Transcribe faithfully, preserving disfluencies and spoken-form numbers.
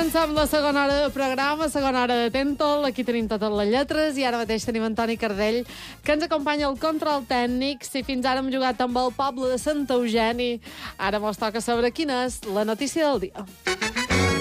començar amb la segona hora de programa, segona hora de Tentol. Aquí tenim totes les lletres i ara mateix tenim Antoni Cardell, que ens acompanya al control tècnic. Si fins ara hem jugat amb el poble de Sant Eugeni, ara mos toca saber quina és la notícia del dia.